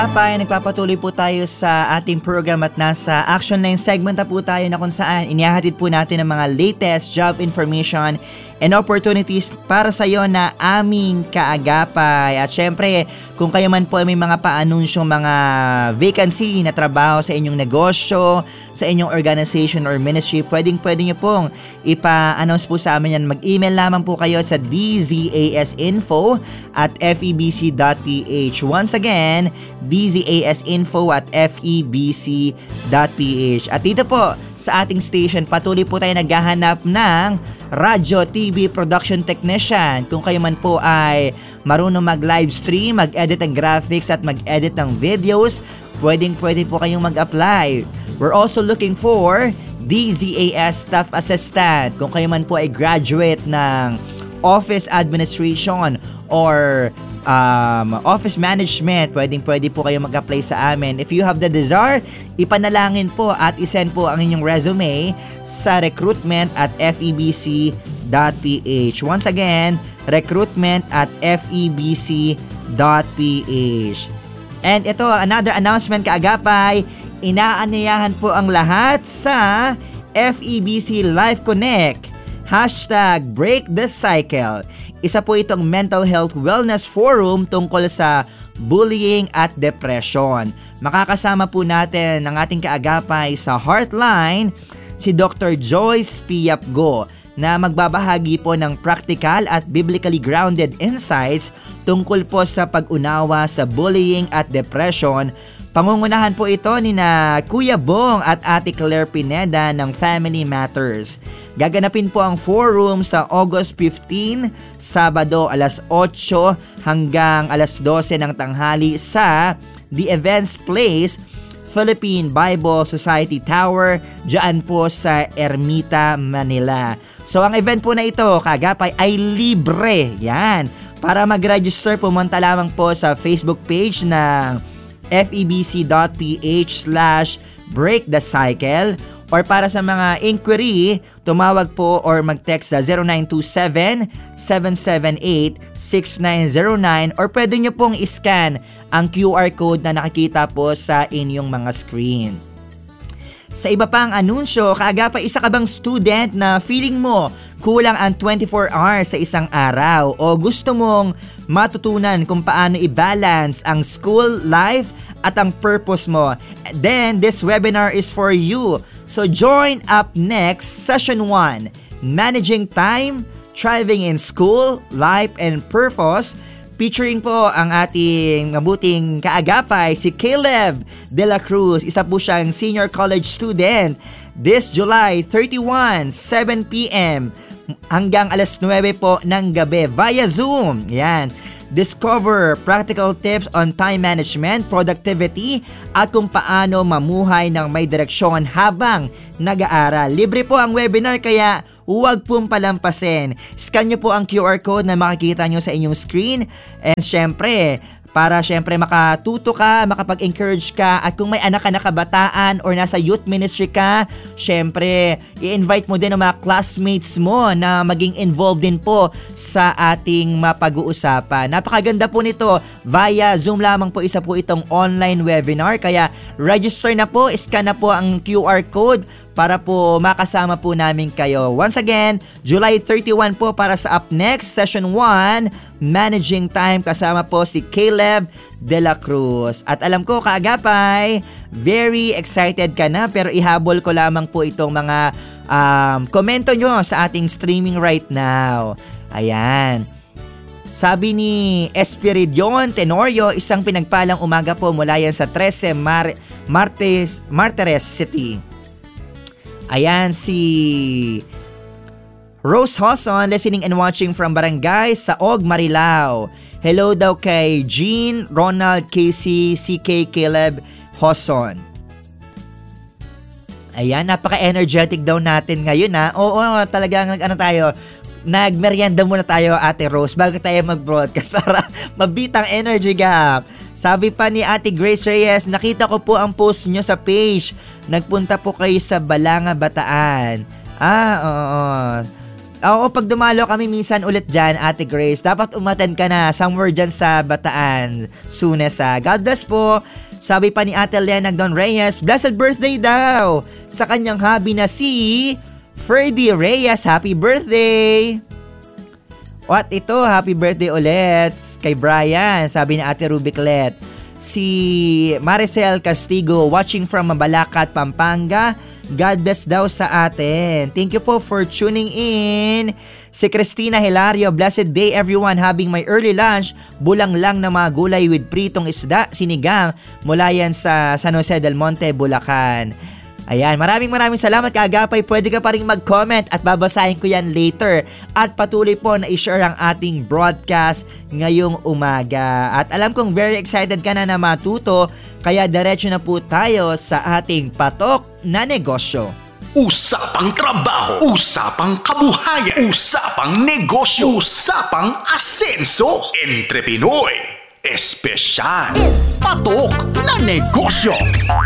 Nagpapatuloy po tayo sa ating program at nasa Action Line segment na po tayo na kung saan inihahatid po natin ang mga latest job information and opportunities para sa iyo na aming kaagapay. At syempre, kung kayo man po ay may mga paanunsyong mga vacancy na trabaho sa inyong negosyo, sa inyong organization or ministry, pwede nyo pong ipa-announce po sa amin yan. Mag-email lamang po kayo sa dzasinfo@febc.ph. Once again, dzasinfo@febc.ph. At dito po sa ating station, patuloy po tayo naghahanap ng radyo, TV, production technician. Kung kayo man po ay marunong mag-live stream, mag-edit ng graphics at mag-edit ng videos, pwede po kayong mag-apply. We're also looking for DZAS Staff Assistant. Kung kayo man po ay graduate ng office administration or office management, pwede po kayo mag-apply sa amin. If you have the desire, ipanalangin po at isend po ang inyong resume sa recruitment@febc.ph. Once again, recruitment@febc.ph. And ito, another announcement kaagapay, inaanyayahan po ang lahat sa FEBC Life Connect. #Break the Cycle. Isa po itong mental health wellness forum tungkol sa bullying at depression. Makakasama po natin ang ating kaagapay sa Heartline, si Dr. Joyce Piapgo, na magbabahagi po ng practical at biblically grounded insights tungkol po sa pag-unawa sa bullying at depression. Pangungunahan po ito ni na Kuya Bong at Ate Claire Pineda ng Family Matters. Gaganapin po ang forum sa August 15, Sabado alas 8 hanggang alas 12 ng tanghali sa The Events Place, Philippine Bible Society Tower, dyan po sa Ermita, Manila. So ang event po na ito, kaagapay, ay libre. Yan. Para mag-register, pumunta lamang po sa Facebook page ng febc.ph/breakthecycle, or para sa mga inquiry, tumawag po or mag-text sa 0927-778-6909, or pwede nyo pong iscan ang QR code na nakikita po sa inyong mga screen. Sa iba pang anunsyo, kaagapay, isa ka bang student na feeling mo kulang ang 24 hours sa isang araw, o gusto mong matutunan kung paano i-balance ang school life at ang purpose mo? Then this webinar is for you. So join up next, Session 1, Managing Time, Thriving in School, Life and Purpose, featuring po ang ating mabuting kaagapay, si Caleb De La Cruz. Isa po siyang senior college student. This July 31, 7 p.m. hanggang alas 9 po ng gabi via Zoom. Yan. Discover practical tips on time management, productivity, at kung paano mamuhay ng may direksyon habang nag-aaral. Libre po ang webinar, kaya huwag pong palampasin. Scan nyo po ang QR code na makikita nyo sa inyong screen. And syempre, para syempre makatuto ka, makapag-encourage ka, at kung may anak ka na kabataan or nasa youth ministry ka, syempre i-invite mo din ang mga classmates mo na maging involved din po sa ating mapag-uusapan. Napakaganda po nito, via Zoom lamang po, isa po itong online webinar, kaya register na po, scan na po ang QR code para po makasama po namin kayo. Once again, July 31 po para sa Up Next, Session 1, Managing Time, kasama po si Caleb De La Cruz. At alam ko, kaagapay, very excited ka na, pero ihabol ko lamang po itong mga komento nyo sa ating streaming right now. Ayan. Sabi ni Espiridion Tenorio, isang pinagpalang umaga po mula yan sa 13 Martires City. Ayan, si Rose Hoson, listening and watching from Barangay Saog, Marilao. Hello daw kay Jean, Ronald, Casey, CK, Caleb, Hoson. Ayan, napaka-energetic daw natin ngayon, ha. Oo, talagang nagmerienda muna tayo, Ate Rose, bago tayo mag-broadcast para mabitang energy gap. Sabi pa ni Ate Grace Reyes, nakita ko po ang post nyo sa page. Nagpunta po kayo sa Balanga, Bataan. Oo. Oo, pag dumalo kami minsan ulit dyan, Ate Grace, dapat umattend ka na somewhere dyan sa Bataan. Soonest God bless po. Sabi pa ni Ate Lena Don Reyes, blessed birthday daw sa kanyang hubby na si Ferdy Reyes. Happy birthday! At ito, happy birthday ulit kay Brian. Sabi ni Ate Rubiclet. Si Maricel Castigo watching from Mabalacat, Pampanga. God bless daw sa atin. Thank you po for tuning in. Si Christina Hilario, blessed day everyone, having my early lunch. Bulang lang na mga gulay with pritong isda, sinigang, mula yan sa San Jose del Monte, Bulacan. Ayan, maraming salamat kaagapay. Pwede ka pa rin mag-comment at babasahin ko yan later. At patuloy po na i-share ang ating broadcast ngayong umaga. At alam kong very excited ka na matuto, kaya diretso na po tayo sa ating patok na negosyo. Usapang trabaho, usapang kabuhayan, usapang negosyo, usapang asenso. Entre Pinoy, espesyal. Patok na negosyo.